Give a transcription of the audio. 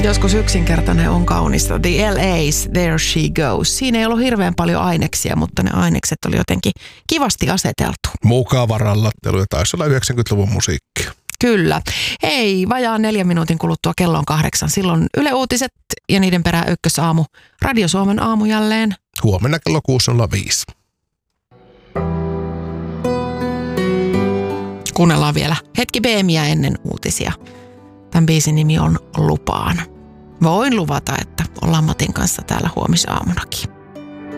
Joskus yksinkertainen on kaunista. The LA's There She Goes. Siinä ei ollut hirveän paljon aineksia, mutta ne ainekset oli jotenkin kivasti aseteltu. Mukava rallattelu ja taisi olla 90-luvun musiikkia. Kyllä. Hei, vajaan 4 minuutin kuluttua kello on 8. Silloin Yle Uutiset ja niiden perään Ykkösaamu. Radio Suomen aamu jälleen. Huomenna kello 6.05. Kuunnellaan vielä hetki BMiä ennen uutisia. Tämän biisin nimi on Lupaan. Voin luvata, että ollaan Matin kanssa täällä huomisaamunakin.